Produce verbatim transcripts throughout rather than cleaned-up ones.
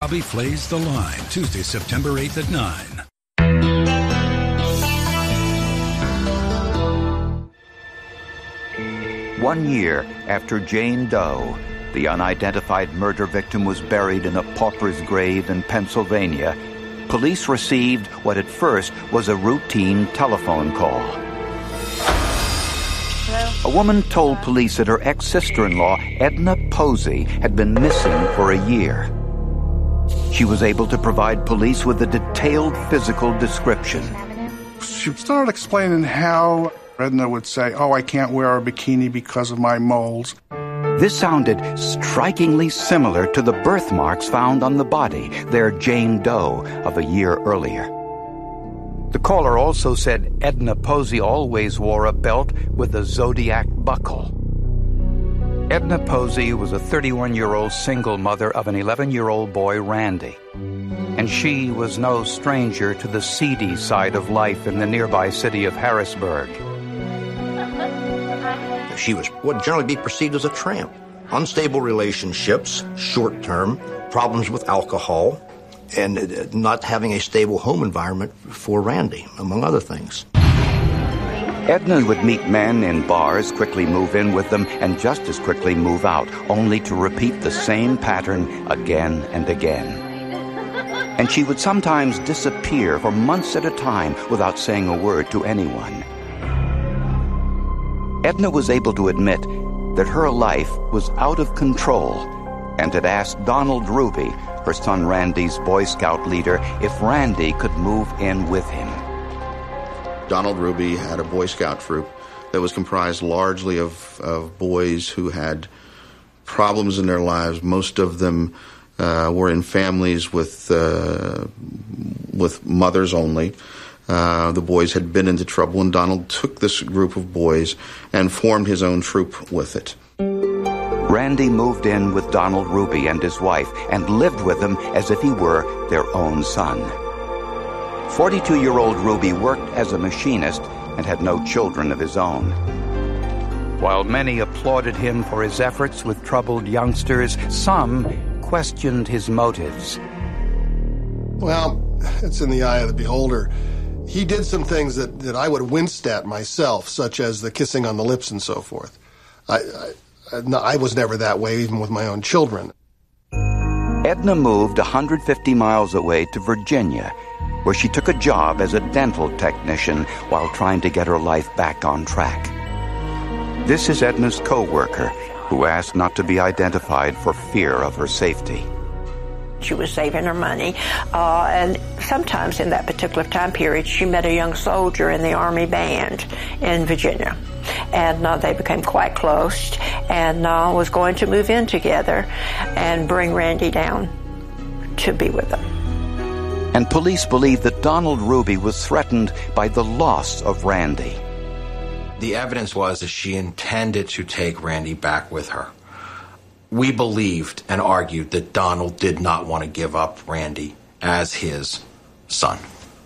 Bobby Flay's The Line, Tuesday, September eighth at nine. One year after Jane Doe, the unidentified murder victim was buried in a pauper's grave in Pennsylvania, police received what at first was a routine telephone call. A woman told police that her ex-sister-in-law, Edna Posey, had been missing for a year. She was able to provide police with a detailed physical description. She started explaining how Edna would say, oh, I can't wear a bikini because of my moles. This sounded strikingly similar to the birthmarks found on the body, their Jane Doe of a year earlier. The caller also said Edna Posey always wore a belt with a zodiac buckle. Edna Posey was a thirty-one-year-old single mother of an eleven-year-old boy, Randy. And she was no stranger to the seedy side of life in the nearby city of Harrisburg. She was would generally be perceived as a tramp. Unstable relationships, short-term, problems with alcohol, and not having a stable home environment for Randy, among other things. Edna would meet men in bars, quickly move in with them, and just as quickly move out, only to repeat the same pattern again and again. And she would sometimes disappear for months at a time without saying a word to anyone. Edna was able to admit that her life was out of control and had asked Donald Ruby, her son Randy's Boy Scout leader, if Randy could move in with him. Donald Ruby had a Boy Scout troop that was comprised largely of, of boys who had problems in their lives. Most of them uh, were in families with, uh, with mothers only. Uh, the boys had been into trouble, and Donald took this group of boys and formed his own troop with it. Randy moved in with Donald Ruby and his wife and lived with them as if he were their own son. forty-two-year-old Ruby worked as a machinist and had no children of his own. While many applauded him for his efforts with troubled youngsters, some questioned his motives. Well, it's in the eye of the beholder. He did some things that, that I would have winced at myself, such as the kissing on the lips and so forth. I, I, no, I was never that way, even with my own children. Edna moved one hundred fifty miles away to Virginia, where she took a job as a dental technician while trying to get her life back on track. This is Edna's co-worker, who asked not to be identified for fear of her safety. She was saving her money, uh, and sometimes in that particular time period, she met a young soldier in the Army band in Virginia. And uh, they became quite close, and uh, was going to move in together and bring Randy down to be with them. And police believe that Donald Ruby was threatened by the loss of Randy. The evidence was that she intended to take Randy back with her. We believed and argued that Donald did not want to give up Randy as his son.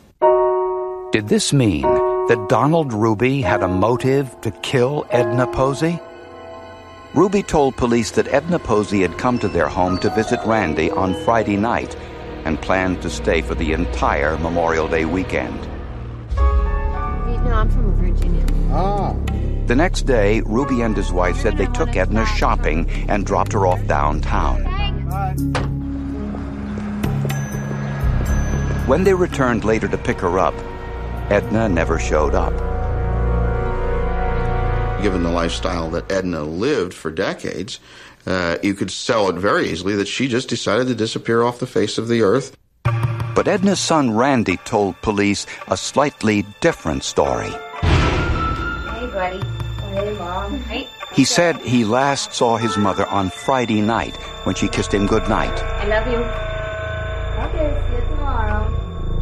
Did this mean that Donald Ruby had a motive to kill Edna Posey? Ruby told police that Edna Posey had come to their home to visit Randy on Friday night and planned to stay for the entire Memorial Day weekend. No, I'm from Virginia. Ah. The next day, Ruby and his wife said they took Edna shopping and dropped her off downtown. When they returned later to pick her up, Edna never showed up. Given the lifestyle that Edna lived for decades, uh, you could sell it very easily that she just decided to disappear off the face of the earth. But Edna's son Randy told police a slightly different story. Hey, buddy. Hey, Mom. Hey. He said he last saw his mother on Friday night when she kissed him goodnight. I love you. Okay, see you tomorrow.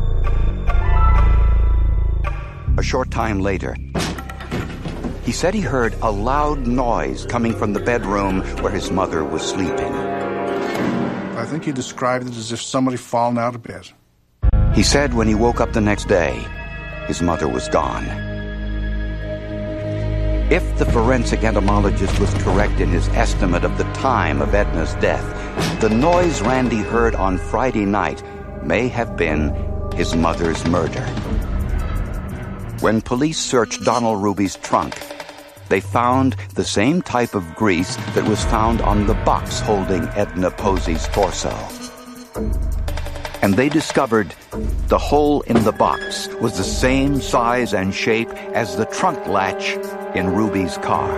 A short time later, he said he heard a loud noise coming from the bedroom where his mother was sleeping. I think he described it as if somebody fallen out of bed. He said when he woke up the next day, his mother was gone. If the forensic entomologist was correct in his estimate of the time of Edna's death, the noise Randy heard on Friday night may have been his mother's murder. When police searched Donald Ruby's trunk, they found the same type of grease that was found on the box holding Edna Posey's torso. And they discovered the hole in the box was the same size and shape as the trunk latch in Ruby's car.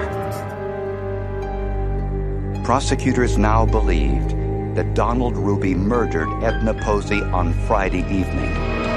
Prosecutors now believed that Donald Ruby murdered Edna Posey on Friday evening.